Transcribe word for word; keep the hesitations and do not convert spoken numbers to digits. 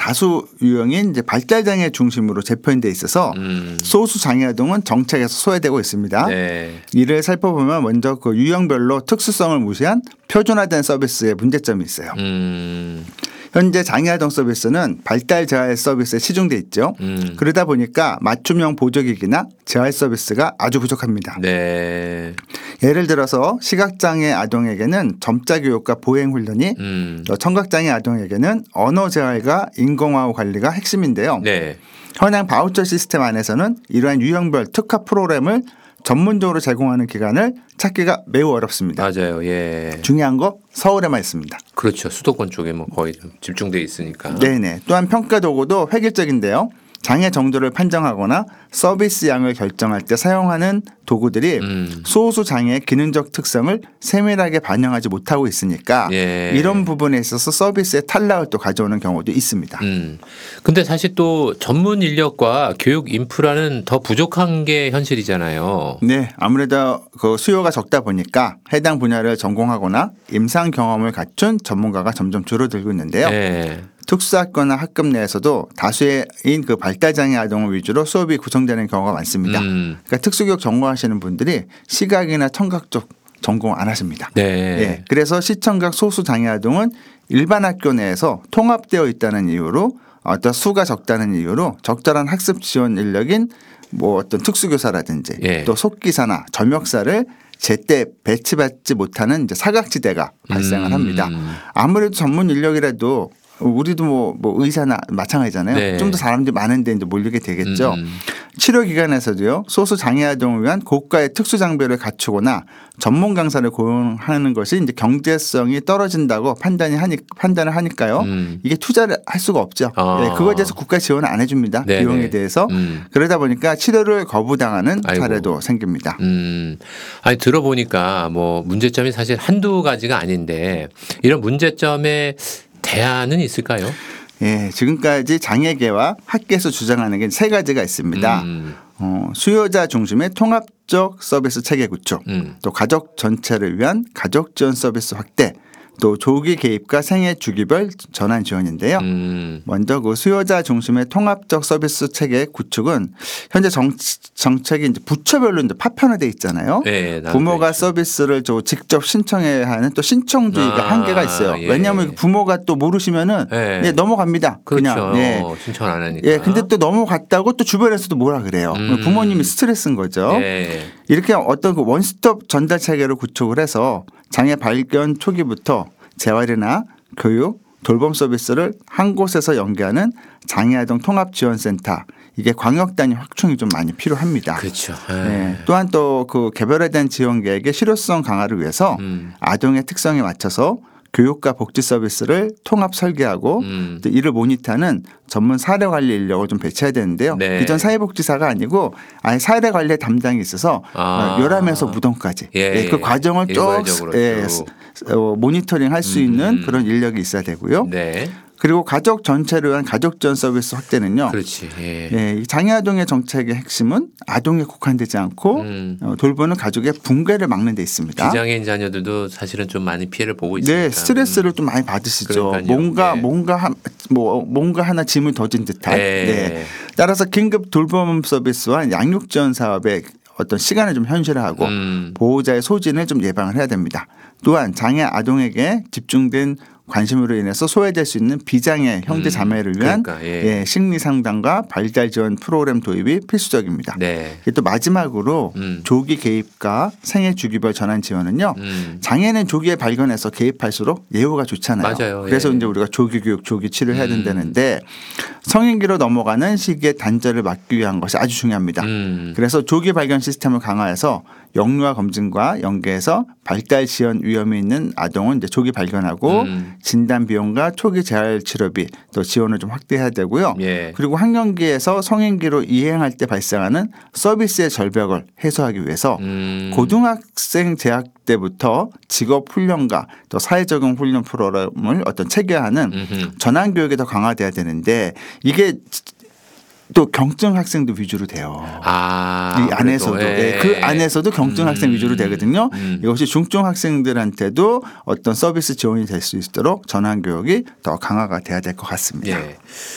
다수 유형인 이제 발달 장애 중심으로 재편돼 있어서 음. 소수 장애 아동은 정책에서 소외되고 있습니다. 네. 이를 살펴보면 먼저 그 유형별로 특수성을 무시한 표준화된 서비스의 문제점이 있어요. 음. 현재 장애아동 서비스는 발달 재활 서비스에 치중돼 있죠. 음. 그러다 보니까 맞춤형 보조기기나 재활 서비스가 아주 부족합니다. 네. 예를 들어서 시각장애 아동에게는 점자 교육과 보행 훈련이 음. 또 청각장애 아동에게는 언어 재활과 인공화호 관리가 핵심인데요. 네. 현행 바우처 시스템 안에서는 이러한 유형별 특화 프로그램을 전문적으로 제공하는 기관을 찾기가 매우 어렵습니다. 맞아요. 예. 중요한 거 서울에만 있습니다. 그렇죠. 수도권 쪽에 뭐 거의 집중돼 있으니까. 네네. 또한 평가 도구도 획일적인데요. 장애 정도를 판정하거나 서비스 양을 결정할 때 사용하는 도구들이 음. 소수 장애의 기능적 특성을 세밀하게 반영하지 못하고 있으니까 예. 이런 부분에 있어서 서비스의 탈락을 또 가져오는 경우도 있습니다. 음. 근데 사실 또 전문 인력과 교육 인프라는 더 부족한 게 현실이잖아요. 네. 아무래도 그 수요가 적다 보니까 해당 분야를 전공하거나 임상 경험을 갖춘 전문가가 점점 줄어들고 있는데요. 예. 특수학교나 학급 내에서도 다수인 그 발달장애 아동을 위주로 수업이 구성되는 경우가 많습니다. 음. 그러니까 특수교육 전공하시는 분들이 시각이나 청각 쪽 전공 안 하십니다. 네. 네. 그래서 시청각 소수 장애 아동은 일반 학교 내에서 통합되어 있다는 이유로 어떤 수가 적다는 이유로 적절한 학습 지원 인력인 뭐 어떤 특수교사라든지 예. 또 속기사나 점역사를 제때 배치받지 못하는 이제 사각지대가 발생을 합니다. 음. 아무래도 전문 인력이라도 우리도 뭐, 뭐 의사나 마찬가지잖아요. 네. 좀 더 사람들이 많은데 이제 몰리게 되겠죠. 음. 치료기관에서도요. 소수 장애 아동을 위한 고가의 특수 장비를 갖추거나 전문 강사를 고용하는 것이 이제 경제성이 떨어진다고 판단이 하니 판단을 하니까요. 음. 이게 투자를 할 수가 없죠. 아. 네, 그거에 대해서 국가 지원을 안 해줍니다. 네네. 비용에 대해서 음. 그러다 보니까 치료를 거부당하는 아이고. 사례도 생깁니다. 음. 아니 들어보니까 뭐 문제점이 사실 한두 가지가 아닌데 이런 문제점에 대안은 있을까요? 예, 지금까지 장애계와 학계에서 주장하는 게 세 가지가 있습니다. 음. 어, 수요자 중심의 통합적 서비스 체계 구축, 음. 또 가족 전체를 위한 가족 지원 서비스 확대, 또 조기 개입과 생애 주기별 전환 지원인데요. 음. 먼저 그 수요자 중심의 통합적 서비스 체계 구축은 현재 정, 정책이 이제 부처별로 이제 파편화돼 있잖아요. 네, 부모가 있죠. 서비스를 저 직접 신청해야 하는 또 신청주의가 아, 한계가 있어요. 예. 왜냐하면 부모가 또 모르시면은 네. 네, 넘어갑니다. 그렇죠. 그냥 네. 신청 안 하니까. 예, 근데 또 넘어갔다고 또 주변에서도 뭐라 그래요. 음. 부모님이 스트레스인 거죠. 네. 이렇게 어떤 그 원스톱 전달 체계를 구축을 해서 장애 발견 초기부터 재활이나 교육, 돌봄 서비스를 한 곳에서 연계하는 장애아동 통합지원센터. 이게 광역 단위 확충이 좀 많이 필요합니다. 그렇죠. 네. 또한 또 그 개별화된 지원 계획의 실효성 강화를 위해서 음. 아동의 특성에 맞춰서 교육과 복지 서비스를 통합 설계하고 음. 또 이를 모니터하는 전문 사례 관리 인력을 좀 배치해야 되는데요. 네. 기존 사회복지사가 아니고 아예 사례 관리 담당이 있어서 아. 요람에서 무덤까지 예. 예. 그 과정을 쭉 예. 어, 모니터링 할 수 있는 음. 그런 인력이 있어야 되고요. 네. 그리고 가족 전체를 위한 가족 지원 서비스 확대는요. 그렇지. 예. 예, 장애 아동의 정책의 핵심은 아동에 국한되지 않고 음. 어, 돌보는 가족의 붕괴를 막는 데 있습니다. 비장애인 자녀들도 사실은 좀 많이 피해를 보고 있습니다. 네, 스트레스를 음. 좀 많이 받으시죠. 그러니까요. 뭔가 네. 뭔가 한, 뭐 뭔가 하나 짐을 더 진 듯한. 네. 네. 따라서 긴급 돌봄 서비스와 양육 지원 사업의 어떤 시간을 좀 현실화하고 음. 보호자의 소진을 좀 예방을 해야 됩니다. 또한 장애 아동에게 집중된 관심으로 인해서 소외될 수 있는 비장애 형제 자매를 위한 그러니까, 예. 예, 심리 상담과 발달 지원 프로그램 도입이 필수적입니다. 네. 또 마지막으로 음. 조기 개입과 생애 주기별 전환 지원은요. 음. 장애는 조기에 발견해서 개입할수록 예후가 좋잖아요. 맞아요. 그래서 예. 이제 우리가 조기 교육, 조기 치료를 해야 된다는데 성인기로 넘어가는 시기의 단절을 막기 위한 것이 아주 중요합니다. 음. 그래서 조기 발견 시스템을 강화해서 영유아 검진과 연계해서 발달 지연 위험이 있는 아동은 이제 조기 발견하고 음. 진단 비용과 초기 재활 치료비 또 지원을 좀 확대해야 되고요. 예. 그리고 학령기에서 성인기로 이행할 때 발생하는 서비스의 절벽을 해소하기 위해서 음. 고등학생 재학 때부터 직업 훈련과 또 사회적용 훈련 프로그램을 어떤 체계화하는 음흠. 전환 교육이 더 강화돼야 되는데 이게 또 경증 학생도 위주로 돼요. 아, 이 안에서도 예. 그 안에서도 경증 학생 음. 위주로 되거든요. 음. 이것이 중증 학생들한테도 어떤 서비스 지원이 될 수 있도록 전환 교육이 더 강화가 돼야 될 것 같습니다. 예.